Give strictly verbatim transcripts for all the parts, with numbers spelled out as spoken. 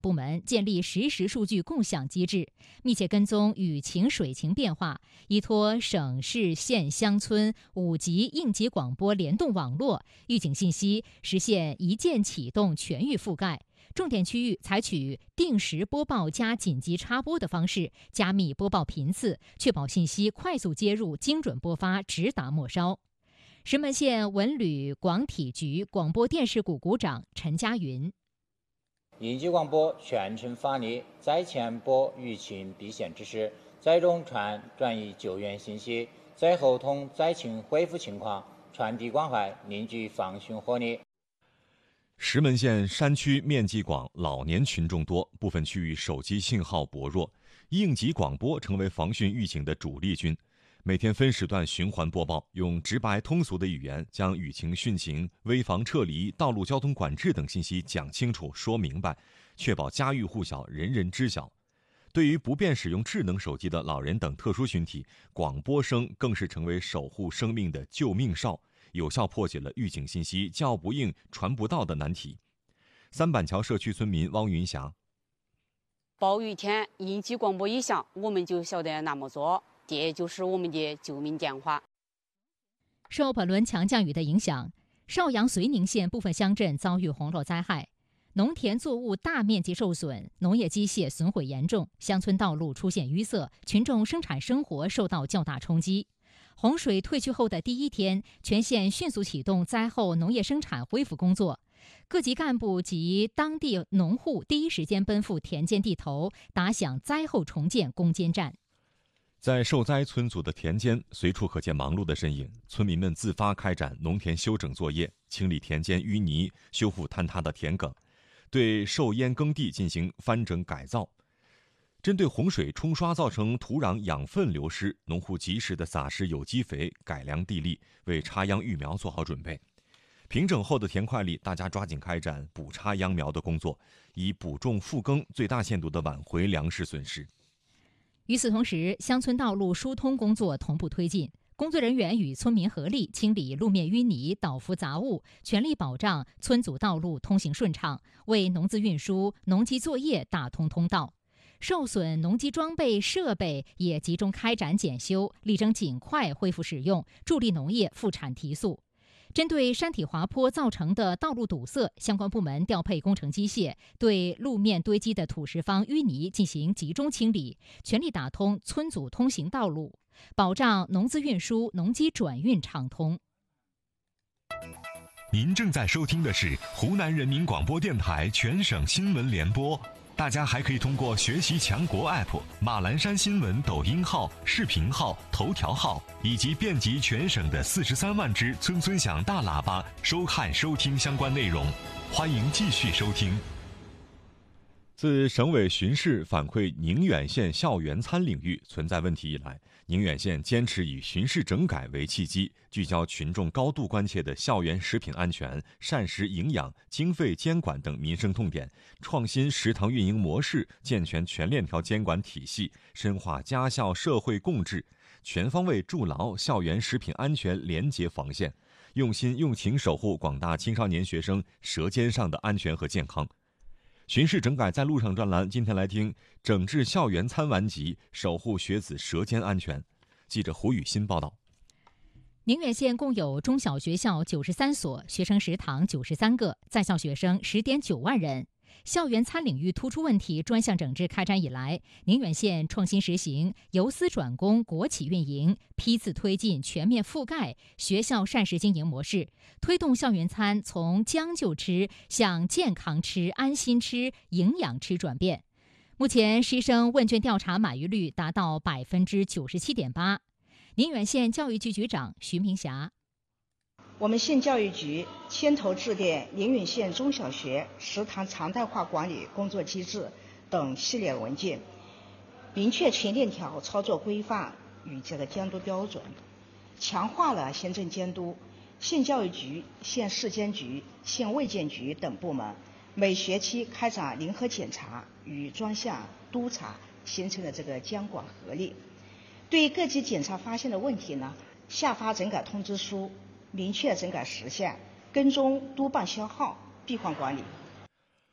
部门建立实时数据共享机制，密切跟踪雨情水情变化，依托省市县乡村五级应急广播联动网络，预警信息实现一键启动全域覆盖。重点区域采取定时播报加紧急插播的方式，加密播报频次，确保信息快速接入、精准播发、直达末梢。石门县文旅广体局广播电视股股长陈家云： 应急广播全程发力，在前播疫情避险指示，在中传转移救援信息，在后通灾情恢复情况，传递关怀，凝聚防汛活力。 石门县山区面积广，老年群众多，部分区域手机信号薄弱，应急广播成为防汛预警的主力军。每天分时段循环播报，用直白通俗的语言将雨情、汛情、危防撤离、道路交通管制等信息讲清楚、说明白，确保家喻户晓、人人知晓。对于不便使用智能手机的老人等特殊群体，广播声更是成为守护生命的救命哨，有效破解了预警信息叫不应、传不到的难题。三板桥社区村民汪云霞： 暴雨天应急广播一响，我们就晓得那么做，这就是我们的救命电话。 受本轮强降雨的影响，邵阳绥宁县部分乡镇遭遇洪涝灾害，农田作物大面积受损，农业机械损毁严重，乡村道路出现淤塞，群众生产生活受到较大冲击。洪水退去后的第一天，全县迅速启动灾后农业生产恢复工作，各级干部及当地农户第一时间奔赴田间地头，打响灾后重建攻坚战。 在受灾村组的田间，随处可见忙碌的身影，村民们自发开展农田修整作业，清理田间淤泥，修复坍塌的田埂，对受淹耕地进行翻整改造。针对洪水冲刷造成土壤养分流失，农户及时的撒施有机肥，改良地力，为插秧育苗做好准备。平整后的田块里，大家抓紧开展补插秧苗的工作，以补种复耕最大限度地挽回粮食损失。 与此同时，乡村道路疏通工作同步推进，工作人员与村民合力清理路面淤泥、倒伏杂物，全力保障村组道路通行顺畅，为农资运输、农机作业打通通道。受损农机装备设备也集中开展检修，力争尽快恢复使用，助力农业复产提速。针对山体滑坡造成的道路堵塞，相关部门调配工程机械，对路面堆积的土石方、淤泥进行集中清理，全力打通村组通行道路，保障农资运输、农机转运畅通。 您正在收听的是湖南人民广播电台全省新闻联播。大家还可以通过学习强国 A P P、马栏山新闻抖音号、视频号、头条号以及遍及全省的四十三万只村村响大喇叭收看收听相关内容。欢迎继续收听。 自省委巡视反馈宁远县校园餐领域存在问题以来，宁远县坚持以巡视整改为契机，聚焦群众高度关切的校园食品安全、膳食营养、经费监管等民生痛点，创新食堂运营模式，健全全链条监管体系，深化家校社会共治，全方位筑牢校园食品安全廉洁防线，用心用情守护广大青少年学生舌尖上的安全和健康。巡视整改在路上专栏，今天来听整治校园餐顽疾，守护学子舌尖安全。记者胡雨欣报道。 宁远县共有中小学校九十三所，学生食堂九十三个，在校学生十点九万人。校园餐领域突出问题专项整治开展以来，宁远县创新实行由私转公、国企运营，批次推进全面覆盖学校膳食经营模式，推动校园餐从将就吃向健康吃、安心吃、营养吃转变。目前师生问卷调查满意率达到百分之九十七点八。宁远县教育局局长徐明霞。 我们县教育局牵头制定宁远县中小学食堂常态化管理工作机制等系列文件，明确全链条操作规范与这个监督标准，强化了行政监督。县教育局、县市监局、县卫健局等部门每学期开展联合检查与专项督查，形成了这个监管合力。对各级检查发现的问题呢，下发整改通知书，明确整改时限，跟踪督办消耗，闭环管理。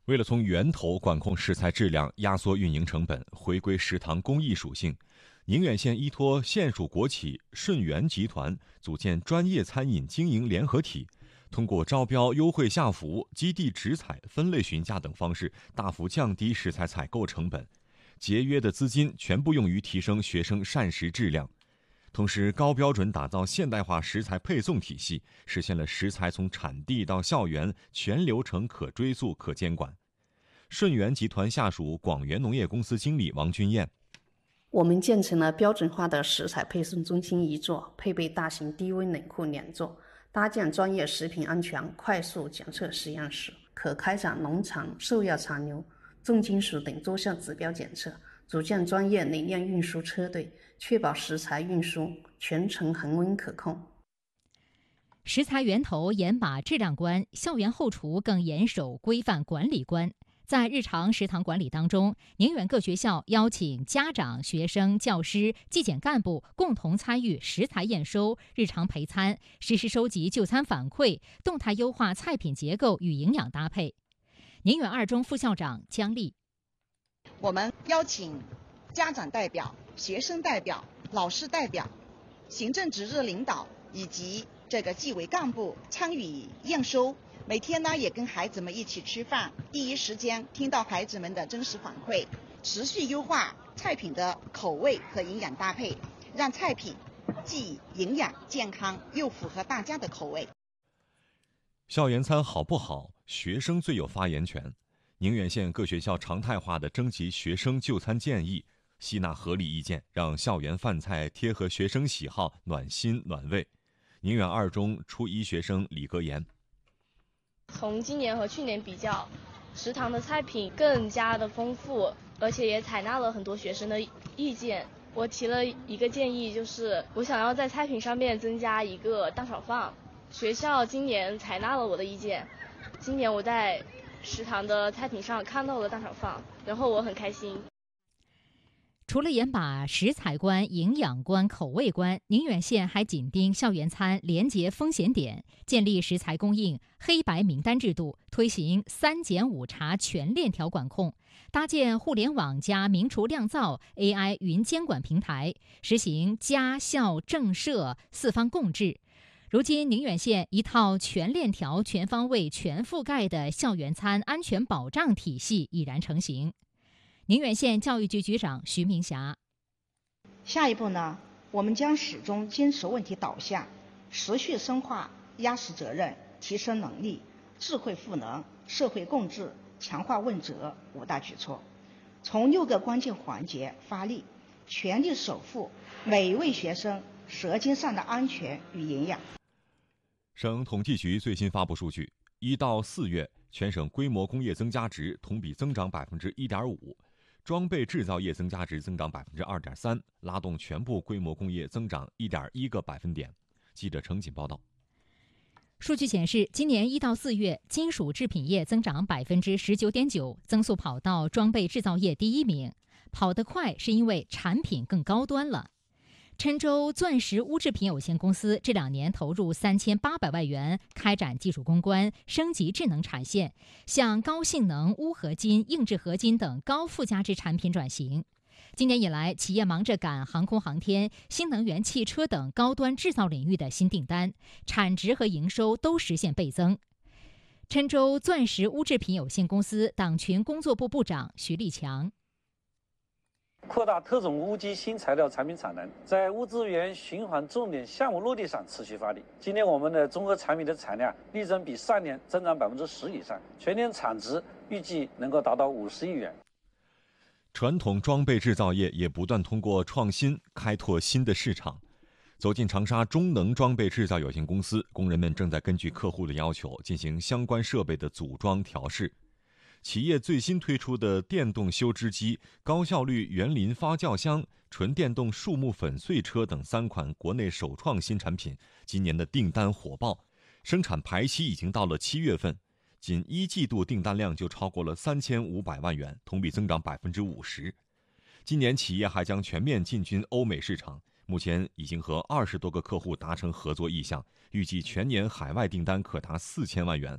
为了从源头管控食材质量，压缩运营成本，回归食堂公益属性，宁远县依托县属国企顺源集团组建专业餐饮经营联合体，通过招标、优惠下浮、基地直采、分类询价等方式，大幅降低食材采购成本，节约的资金全部用于提升学生膳食质量。同时，高标准打造现代化食材配送体系，实现了食材从产地到校园全流程可追溯、可监管。顺源集团下属广源农业公司经理王君燕： 我们建成了标准化的食材配送中心一座，配备大型低温冷库两座，搭建专业食品安全快速检测实验室，可开展农残、兽药残留、重金属等多项指标检测，组建专业冷链运输车队，确保食材运输全程恒温可控。 食材源头严把质量关，校园后厨更严守规范管理关。在日常食堂管理当中，宁远各学校邀请家长、学生、教师、纪检干部共同参与食材验收、日常陪餐，实时收集就餐反馈，动态优化菜品结构与营养搭配。宁远二中副校长姜丽： 我们邀请家长代表、学生代表、老师代表、行政值日领导以及这个纪委干部参与验收。每天呢，也跟孩子们一起吃饭，第一时间听到孩子们的真实反馈，持续优化菜品的口味和营养搭配，让菜品既营养健康又符合大家的口味。 校园餐好不好，学生最有发言权。宁远县各学校常态化地征集学生就餐建议，吸纳合理意见，让校园饭菜贴合学生喜好，暖心暖胃。宁远二中初一学生李格言： 从今年和去年比较，食堂的菜品更加的丰富，而且也采纳了很多学生的意见。我提了一个建议，就是我想要在菜品上面增加一个大炒饭。学校今年采纳了我的意见，今年我在食堂的菜品上看到了大炒饭，然后我很开心。 除了严把食材关、营养关、口味关，宁远县还紧盯校园餐联结风险点，建立食材供应黑白名单制度，推行三检五查全链条管控，搭建互联网加名厨酿造 A I 云监管平台，实行家校政社四方共治。如今，宁远县一套全链条、全方位、全覆盖的校园餐安全保障体系已然成型。宁远县教育局局长徐明霞： 下一步呢，我们将始终坚持问题导向，持续深化压实责任、提升能力、智慧赋能、社会共治、强化问责五大举措，从六个关键环节发力，全力守护每一位学生舌尖上的安全与营养。 省统计局最新发布数据，一到四月，全省规模工业增加值同比增长百分之一点五。装备制造业增加值增长百分之二点三，拉动全部规模工业增长一点一个百分点。记者程锦报道。 数据显示，今年一到四月，金属制品业增长百分之十九点九，增速跑到装备制造业第一名。跑得快是因为产品更高端了。郴州钻石钨制品有限公司这两年投入三千八百万元开展技术攻关，升级智能产线，向高性能钨合金、硬质合金等高附加值产品转型。今年以来，企业忙着赶航空航天、新能源汽车等高端制造领域的新订单，产值和营收都实现倍增。郴州钻石钨制品有限公司党群工作部部长徐立强： 扩大特种无机新材料产品产能，在物资源循环重点项目落地上持续发力。今年我们的综合产品的产量力争比上年增长百分之十以上，全年产值预计能够达到五十亿元。 传统装备制造业也不断通过创新开拓新的市场。走进长沙中能装备制造有限公司，工人们正在根据客户的要求进行相关设备的组装调试。企业最新推出的电动修枝机、高效率园林发酵箱、纯电动树木粉碎车等三款国内首创新产品，今年的订单火爆，生产排期已经到了七月份，仅一季度订单量就超过了三千五百万元，同比增长百分之五十。今年企业还将全面进军欧美市场，目前已经和二十多个客户达成合作意向，预计全年海外订单可达四千万元。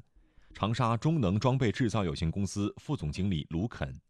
长沙中能装备制造有限公司副总经理卢肯。